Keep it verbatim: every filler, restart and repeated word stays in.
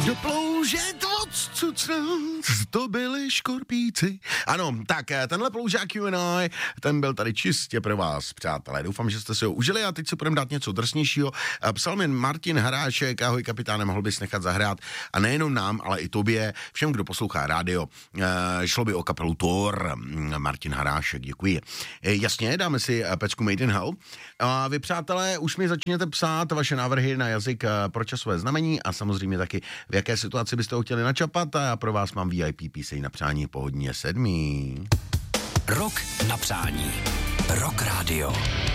Do plouže dvacet to byli škorpíci. Ano, tak tenhle ploužák Q and I, ten byl tady čistě pro vás, přátelé. Doufám, že jste si ho užili a teď si budeme dát něco drsnějšího. Psal mi Martin Harášek, ahoj kapitáne, mohl bys nechat zahrát a nejenom nám, ale i tobě, všem, kdo poslouchá rádio. Šlo by o kapelu Thor. Martin Harášek, děkuji. Jasně, dáme si pecku Made in Hell. A vy, přátelé, už mi začněte psát vaše návrhy na jazyk pro časové znamení a samozřejmě taky, v jaké situaci byste ho chtěli načapat, a já pro vás mám V I P píseň na přání po hodině sedmý. Rok na přání. Rock Radio.